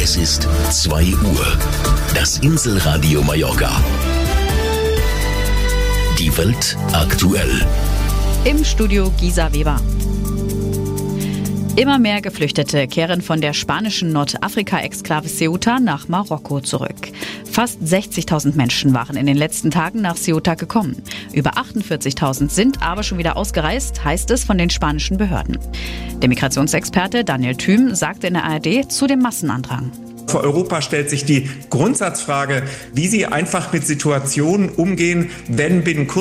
Es ist 2 Uhr. Das Inselradio Mallorca. Die Welt aktuell. Im Studio Gisa Weber. Immer mehr Geflüchtete kehren von der spanischen Nordafrika-Exklave Ceuta nach Marokko zurück. Fast 60.000 Menschen waren in den letzten Tagen nach Ceuta gekommen. Über 48.000 sind aber schon wieder ausgereist, heißt es von den spanischen Behörden. Der Migrationsexperte Daniel Thüm sagte in der ARD zu dem Massenandrang. Für Europa stellt sich die Grundsatzfrage, wie sie einfach mit Situationen umgehen, wenn binnen